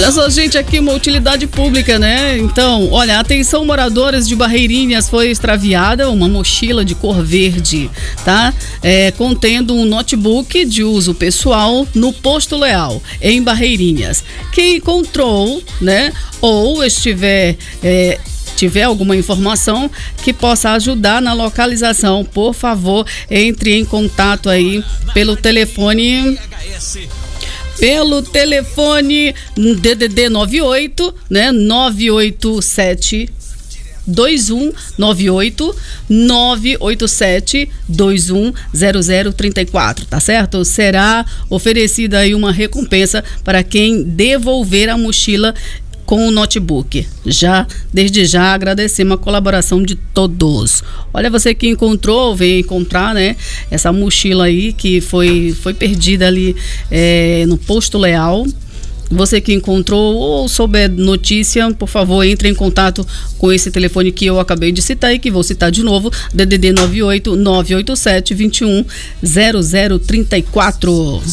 Olha só, gente, aqui uma utilidade pública, né? Então, olha, atenção moradores de Barreirinhas, foi extraviada uma mochila de cor verde, tá? Contendo um notebook de uso pessoal no Posto Leal, em Barreirinhas. Quem encontrou, né? Ou tiver alguma informação que possa ajudar na localização, por favor, entre em contato aí pelo telefone DDD 98, né? 987 987-210034, tá certo? Será oferecida aí uma recompensa para quem devolver a mochila com o notebook. Desde já agradecemos a colaboração de todos. Olha, você que encontrou, vem encontrar, né, essa mochila aí que foi perdida ali no Posto Leal. Você que encontrou ou souber notícia, por favor, entre em contato com esse telefone que eu acabei de citar e que vou citar de novo, DDD 98 987 21 0034.